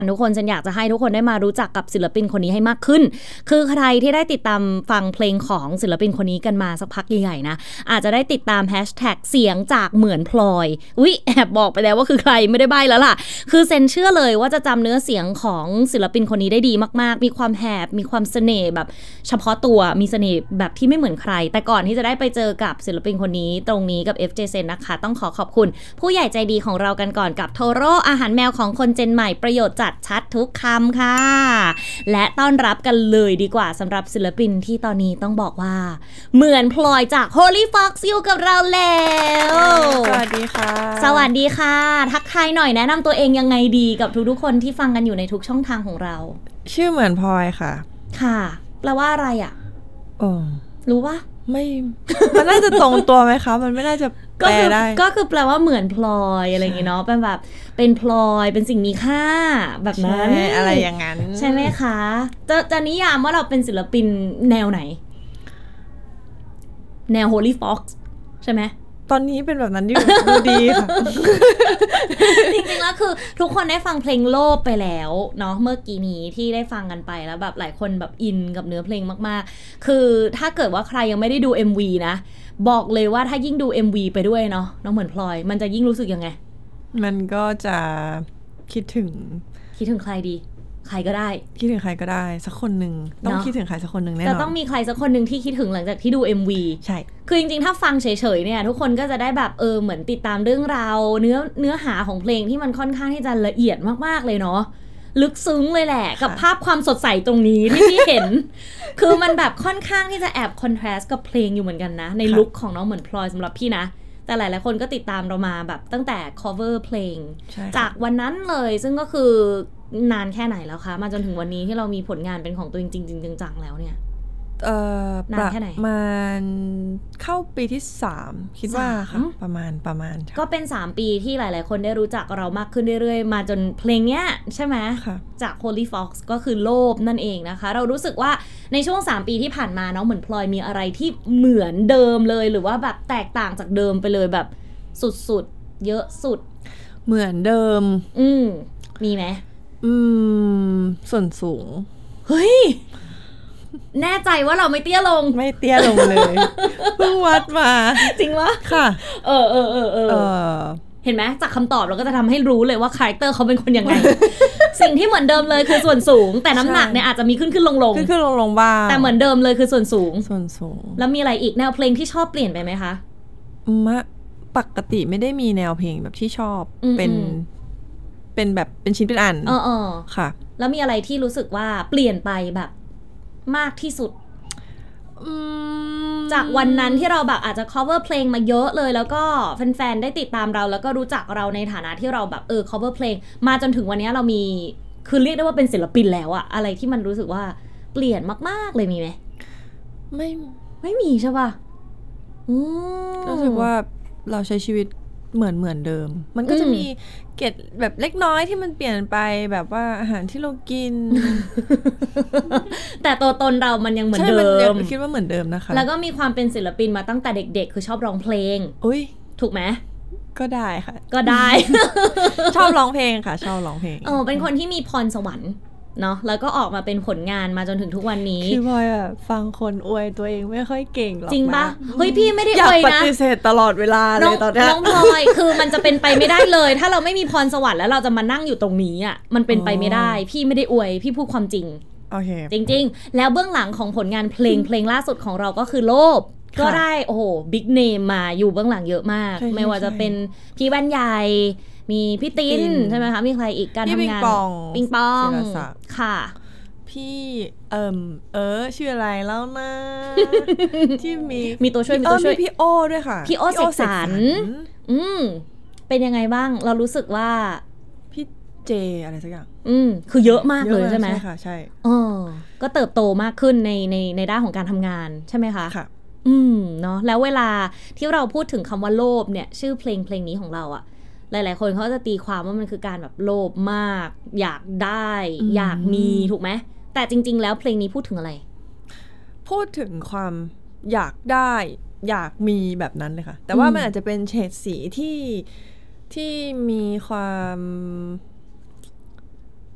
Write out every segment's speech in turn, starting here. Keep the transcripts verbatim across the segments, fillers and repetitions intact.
ทุกคนฉันอยากจะให้ทุกคนได้มารู้จักกับศิลปินคนนี้ให้มากขึ้นคือใครที่ได้ติดตามฟังเพลงของศิลปินคนนี้กันมาสักพักใหญ่ๆนะอาจจะได้ติดตามแฮชแท็กเสียงจากเหมือนพลอยอุ๊ยแอบบอกไปแล้วว่าคือใครไม่ได้ใบ้แล้วล่ะคือเซนเชื่อเลยว่าจะจำเนื้อเสียงของศิลปินคนนี้ได้ดีมากๆมีความแหบมีความเสน่ห์แบบเฉพาะตัวมีเสน่ห์แบบที่ไม่เหมือนใครแต่ก่อนที่จะได้ไปเจอกับศิลปินคนนี้ตรงนี้กับ เอฟ เจ Zen นะคะต้องขอขอบคุณผู้ใหญ่ใจดีของเรากันก่อนกับโทโร่อาหารแมวของคนเจนใหม่ประโยชน์จัดชัดทุกคำค่ะและต้อนรับกันเลยดีกว่าสำหรับศิลปินที่ตอนนี้ต้องบอกว่าเหมือนพลอยจาก Holy Fox อยู่กับเราแล้วสวัสดีค่ะสวัสดีค่ะทักทายหน่อยแนะนำตัวเองยังไงดีกับทุกๆคนที่ฟังกันอยู่ในทุกช่องทางของเราชื่อเหมือนพลอยค่ะค่ะแปลว่าอะไรอ่ะโอ้รู้ปะไม่มันน่าจะตรงตัวไหมคะมันไม่น่าจะแปลได้ก็คือแปลว่าเหมือนพลอยอะไรอย่างเงี้ยเนาะเป็นแบบเป็นพลอยเป็นสิ่งมีค่าแบบนั้นอะไรอย่างนั้นใช่ไหมคะจะจะนิยามว่าเราเป็นศิลปินแนวไหนแนว Holy Fox ใช่ไหมตอนนี้เป็นแบบนั้นอยู่ดูดีค่ะจริงๆแล้วคือทุกคนได้ฟังเพลงโลภไปแล้วเนาะเมื่อกี้นี้ที่ได้ฟังกันไปแล้วแบบหลายคนแบบอินกับเนื้อเพลงมากๆคือถ้าเกิดว่าใครยังไม่ได้ดู เอ็ม วี นะบอกเลยว่าถ้ายิ่งดู เอ็ม วี ไปด้วยเนาะน้องเหมือนพลอยมันจะยิ่งรู้สึกยังไงมันก็จะคิดถึงคิดถึงใครดีใครก็ได้คิดถึงใครก็ได้สักคนหนึ่งต้องคิดถึงใครสักคนหนึ่งแน่นอนจะต้องมีใครสักคนหนึ่งที่คิดถึงหลังจากที่ดู เอ็ม วีใช่คือจริงๆถ้าฟังเฉยๆเนี่ยทุกคนก็จะได้แบบเออเหมือนติดตามเรื่องราวเนื้อเนื้อหาของเพลงที่มันค่อนข้างที่จะละเอียดมากๆเลยเนาะลึกซึ้งเลยแหละกับภาพความสดใสตรงนี้ที่พี่เห็น คือมันแบบค่อนข้างที่จะแอบคอนทราสต์กับเพลงอยู่เหมือนกันนะในลุคของน้องเหมือนพลอยสำหรับพี่นะแต่หลายๆคนก็ติดตามเรามาแบบตั้งแต่ cover เพลงจากวันนั้นเลยซึ่งก็คือนานแค่ไหนแล้วคะมาจนถึงวันนี้ที่เรามีผลงานเป็นของตัวเองจริงๆจังๆแล้วเนี่ยเอ่อนานแค่ไหนมันเข้าปีที่สามคิดว่าค่ะประมาณประมาณก็เป็นสามปีที่หลายๆคนได้รู้จักเรามากขึ้นเรื่อยๆมาจนเพลงเนี้ยใช่ไหมจาก Holy Fox ก็คือโลภนั่นเองนะคะเรารู้สึกว่าในช่วงสามปีที่ผ่านมาน้องเหมือนพลอยมีอะไรที่เหมือนเดิมเลยหรือว่าแบบแตกต่างจากเดิมไปเลยแบบสุดๆเยอะสุดเหมือนเดิมอืมมีไหมอืมส่วนสูงเฮ้ยแน่ใจว่าเราไม่เตี้ยลงไม่เตี้ยลงเลยเพิ่งวัดมาจริงวะค่ะเออเออเออเออเห็นไหมจากคำตอบเราก็จะทำให้รู้เลยว่าคาแรคเตอร์เขาเป็นคนยังไง สิ่งที่เหมือนเดิมเลยคือส่วนสูงแต่น้ำหนักเนี่ยอาจจะมีขึ้นขึ้นลงลงขึ้นขึ้นลงลงบ้างแต่เหมือนเดิมเลยคือส่วนสูงส่วนสูงแล้วมีอะไรอีกแนวเพลงที่ชอบเปลี่ยนไปไหมคะมะปกติไม่ได้มีแนวเพลงแบบที่ชอบเป็นเป็นแบบเป็นชิ้นเป็นอันเออเออค่ะแล้วมีอะไรที่รู้สึกว่าเปลี่ยนไปแบบมากที่สุดจากวันนั้นที่เราแบบอาจจะ cover เพลงมาเยอะเลยแล้วก็แฟนๆได้ติดตามเราแล้วก็รู้จักเราในฐานะที่เราแบบเออ cover เพลงมาจนถึงวันนี้เรามีคือเรียกได้ว่าเป็นศิลปินแล้วอะอะไรที่มันรู้สึกว่าเปลี่ยนมากๆเลยมีไหมไม่ไม่มีใช่ป่ะรู้สึกว่าเราใช้ชีวิตเหมือนเหมือนเดิมมันก็จะมีเกร็ดแบบเล็กน้อยที่มันเปลี่ยนไปแบบว่าอาหารที่เรากินแต่ตัวตนเรามันยังเหมือนเดิมคิดว่าเหมือนเดิมนะคะแล้วก็มีความเป็นศิลปินมาตั้งแต่เด็กๆคือชอบร้องเพลงอุ้ยถูกไหมก็ได้ค่ะก็ได้ชอบร้องเพลงค่ะชอบร้องเพลงเออเป็นคนที่มีพรสวรรค์เนาะแล้วก็ออกมาเป็นผลงานมาจนถึงทุกวันนี้คือพลอยอะฟังคนอวยตัวเองไม่ค่อยเก่งหรอกจริงปะเฮ้ยพี่ไม่ได้อวยนะอยากปฏิเสธตลอดเวลาเลยตอนนี้น้องพลอยคือมันจะเป็นไปไม่ได้เลยถ้าเราไม่มีพรสวรรค์แล้วเราจะมานั่งอยู่ตรงนี้อ่ะมันเป็นไปไม่ได้พี่ไม่ได้อวยพี่พูดความจริงโอเคจริงๆแล้วเบื้องหลังของผลงานเพลงเพลงล่าสุดของเราก็คือโลภก็ได้โอ้โหบิ๊กเนมมาอยู่เบื้องหลังเยอะมากไม่ว่าจะเป็นพี่แว่นใหญ่มีพี่ตินใช่ไหมคะมีใครอีกการทำงานปิงปองค่ะพี่เอิมเออชื่ออะไรแล้วนะ ที่มีมีตัวช่วยมีตัวช่วยพี่โอด้วยค่ะพี่โอเสกสรรอืมเป็นยังไงบ้างเรารู้สึกว่าพี่เจอะไรสักอย่างอืมคือเยอะมากเลยใช่ไหมใช่ค่ะใช่เออก็เติบโตมากขึ้นในในในด้านของการทำงานใช่ไหมคะค่ะอืมเนาะแล้วเวลาที่เราพูดถึงคำว่าโลภเนี่ยชื่อเพลงเพลงนี้ของเราอะหลายๆคนเขาจะตีความว่ามันคือการแบบโลภมากอยากได้อยากมีถูกไหมแต่จริงๆแล้วเพลงนี้พูดถึงอะไรพูดถึงความอยากได้อยากมีแบบนั้นเลยค่ะแต่ว่ามันอาจจะเป็นเฉดสีที่ที่มีความ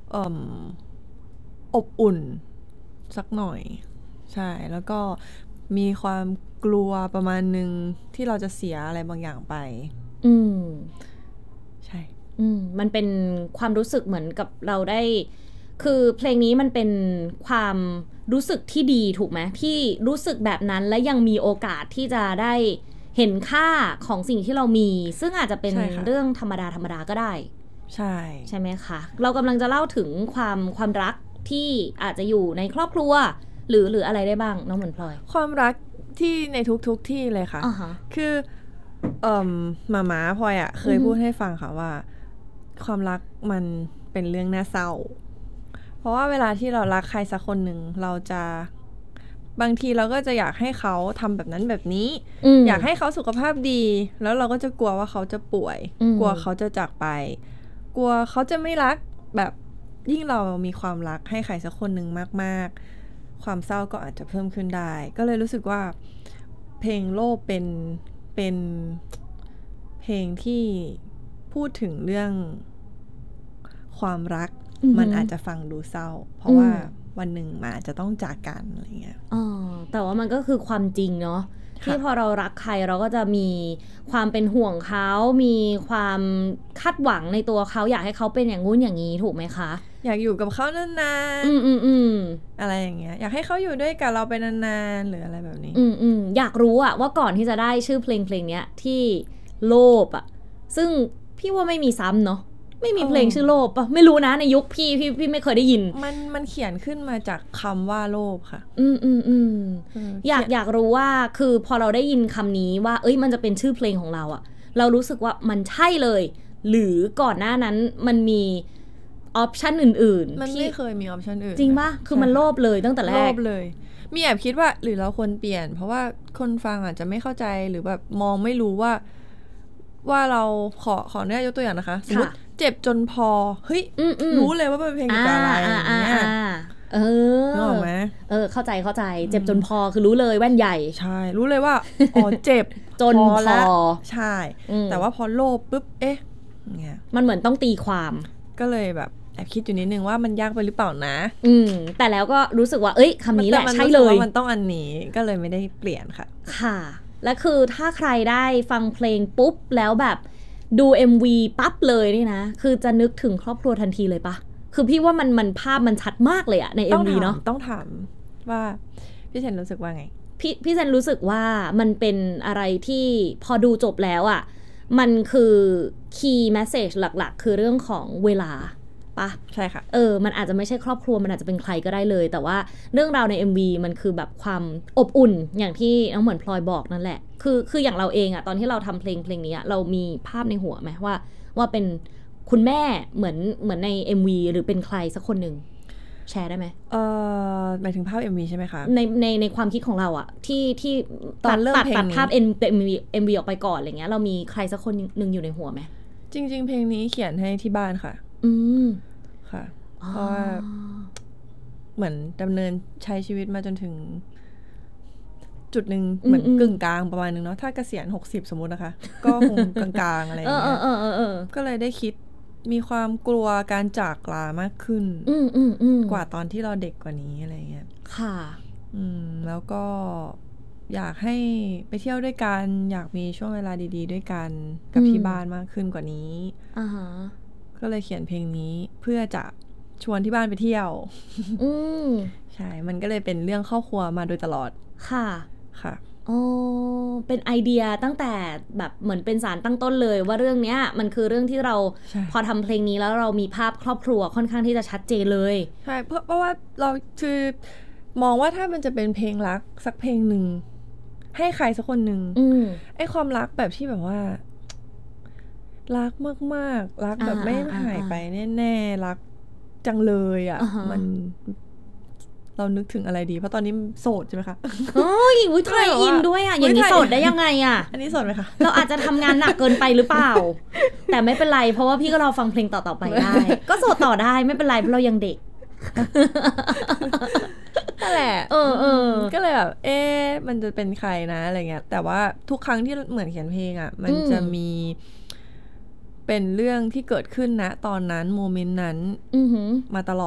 อ่ออบอุ่นสักหน่อยใช่แล้วก็มีความกลัวประมาณนึงที่เราจะเสียอะไรบางอย่างไปอืมใช่อืมมันเป็นความรู้สึกเหมือนกับเราได้คือเพลงนี้มันเป็นความรู้สึกที่ดีถูกไหมที่รู้สึกแบบนั้นและยังมีโอกาสที่จะได้เห็นค่าของสิ่งที่เรามีซึ่งอาจจะเป็นเรื่องธรรมดาธรรมดาก็ได้ใช่ใช่ไหมคะเรากำลังจะเล่าถึงความความรักที่อาจจะอยู่ในครอบครัวหรือหรืออะไรได้บ้างน้องเหมือนพลอยความรักที่ในทุกๆ ที่เลยค่ะ uh-huh. คือเอ่อมาม่าพลอยอ่ะเคย uh-huh. พูดให้ฟังค่ะว่าความรักมันเป็นเรื่องน่าเศร้าเพราะว่าเวลาที่เรารักใครสักคนหนึ่งเราจะบางทีเราก็จะอยากให้เขาทำแบบนั้นแบบนี้อ, อยากให้เขาสุขภาพดีแล้วเราก็จะกลัวว่าเขาจะป่วยกลัวเขาจะจากไปกลัวเขาจะไม่รักแบบยิ่งเรามีความรักให้ใครสักคนหนึ่งมากๆความเศร้าก็อาจจะเพิ่มขึ้นได้ก็เลยรู้สึกว่าเพลงโลภเป็นเป็นเพลงที่พูดถึงเรื่องความรักมันอาจจะฟังดูเศร้าเพราะว่าวันหนึ่งมันอาจจะต้องจากกันอะไรเงี้ยอ๋อแต่ว่ามันก็คือความจริงเนาะที่พอเรารักใครเราก็จะมีความเป็นห่วงเขามีความคาดหวังในตัวเขาอยากให้เขาเป็นอย่างงู้นอย่างนี้ถูกไหมคะอยากอยู่กับเขานานๆอืมอืมอืมอะไรอย่างเงี้ยอยากให้เขาอยู่ด้วยกับเราไปนานๆหรืออะไรแบบนี้อืมอืมอยากรู้อะว่าก่อนที่จะได้ชื่อเพลงเพลงเนี้ยที่โลภอะซึ่งพี่ว่าไม่มีซ้ำเนาะไม่มีเพลงชื่อโลภปะไม่รู้นะในยุคพี่พี่พี่ไม่เคยได้ยินมันมันเขียนขึ้นมาจากคำว่าโลภค่ะอืมอืมอืมอยากอยากรู้ว่าคือพอเราได้ยินคำนี้ว่าเอ้ยมันจะเป็นชื่อเพลงของเราอะเรารู้สึกว่ามันใช่เลยหรือก่อนหน้านั้นมันมีออปชันอื่นๆมันไม่เคยมีออปชันอื่นจริงปะคือมันโลภเลยตั้งแต่แรกโลภเลยมีแอบคิดว่าหรือเราควรเปลี่ยนเพราะว่าคนฟังอาจจะไม่เข้าใจหรือแบบมองไม่รู้ว่าว่าเราขอขอเนี่ยยกตัวอย่างนะคะสมมติเจ็บจนพอเฮ้ยรู้เลยว่าเป็นเพลงเกี่ยวกับอะไรอย่างเงี้ยเออนึกออกไหมเออเข้าใจเข้าใจเจ็บจนพอคือรู้เลยแว่นใหญ่ใช่รู้เลยว่าอ๋อเจ็บจนพอใช่แต่ว่าพอโลภปุ๊บเอ๊ะเงี้ยมันเหมือนต้องตีความก็เลยแบบแอบคิดอยู่นิดนึงว่ามันยากไปหรือเปล่านะอืมแต่แล้วก็รู้สึกว่าเอ้ยคำนี้แหละใช่เลยมันต้องอันนี้ก็เลยไม่ได้เปลี่ยนค่ะค่ะและคือถ้าใครได้ฟังเพลงปุ๊บแล้วแบบดู เอ็ม วี ปั๊บเลยนี่นะคือจะนึกถึงครอบครัวทันทีเลยปะคือพี่ว่ามันมันภาพมันชัดมากเลยอะใน เอ็ม วี เนาะต้องถามว่าพี่เซนรู้สึกว่าไงพี่พี่เซนรู้สึกว่ามันเป็นอะไรที่พอดูจบแล้วอะมันคือ key message หลักๆคือเรื่องของเวลาปะใช่ค่ะเออมันอาจจะไม่ใช่ครอบครัวมันอาจจะเป็นใครก็ได้เลยแต่ว่าเรื่องราวใน เอ็ม วี มันคือแบบความอบอุ่นอย่างที่น้องเหมือนพลอยบอกนั่นแหละคือคืออย่างเราเองอะตอนที่เราทำเพลงเพลงนี้เรามีภาพในหัวไหมว่าว่าเป็นคุณแม่เหมือนเหมือนใน เอ็ม วี หรือเป็นใครสักคนหนึ่งแชร์ได้ไหมเออหมายถึงภาพ เอ็ม วี ใช่ไหมคะในในในความคิดของเราอะที่ที่ตอนเริ่มตัดตัดภาพ เอ็ม วี เอ็ม วี ออกไปก่อนอะไรเงี้ยเรามีใครสักคนหนึ่งอยู่ในหัวไหมจริงๆเพลงนี้เขียนให้ที่บ้านค่ะอืมค่ะเพราะว่าเหมือนดำเนินใช้ชีวิตมาจนถึงจุดหนึ่งเหมือนกึ่งกลางประมาณนึงเนาะถ้าเกษียณหกสิบสมมุตินะคะก็คงกลางๆอะไรอย่างเงี้ยก็เลยได้คิดมีความกลัวการจากลามากขึ้นกว่าตอนที่เราเด็กกว่านี้อะไรเงี้ยค่ะอืมแล้วก็อยากให้ไปเที่ยวด้วยกันอยากมีช่วงเวลาดีๆด้วยกันกับที่บ้านมากขึ้นกว่านี้อ่าฮะก็เลยเขียนเพลงนี้เพื่อจะชวนที่บ้านไปเที่ยวอืมใช่มันก็เลยเป็นเรื่องครอบครัวมาโดยตลอดค่ะค่ะโอ้เป็นไอเดียตั้งแต่แบบเหมือนเป็นสารตั้งต้นเลยว่าเรื่องเนี้ยมันคือเรื่องที่เราพอทำเพลงนี้แล้วเรามีภาพครอบครัวค่อนข้างที่จะชัดเจนเลยใช่เพราะเพราะว่าเราคือมองว่าถ้ามันจะเป็นเพลงรักสักเพลงหนึ่งให้ใครสักคนหนึ่งไอ้ความรักแบบที่แบบว่ารักมากๆรักแบบไม่หายไปแน่ๆรักจังเลยอ่ะมันเรานึกถึงอะไรดีเพราะตอนนี้โสดใช่ไหมคะโอ้ยอุ้ยไทยอินด้วยอ่ะอย่างนี้โสดได้ยังไงอ่ะอันนี้โสดไหมคะเราอาจจะทำงานหนักเกินไปหรือเปล่าแต่ไม่เป็นไรเพราะว่าพี่ก็รอฟังเพลงต่อๆไปได้ก็โสดต่อได้ไม่เป็นไรเพราะเรายังเด็กนั่นแหละเออเออก็เลยแบบเอ๊ะมันจะเป็นใครนะอะไรเงี้ยแต่ว่าทุกครั้งที่เหมือนเขียนเพลงอ่ะมันจะมีเป็นเรื่องที่เกิดขึ้นณตอนนั้นโมเมนต์นั้นมาตลอด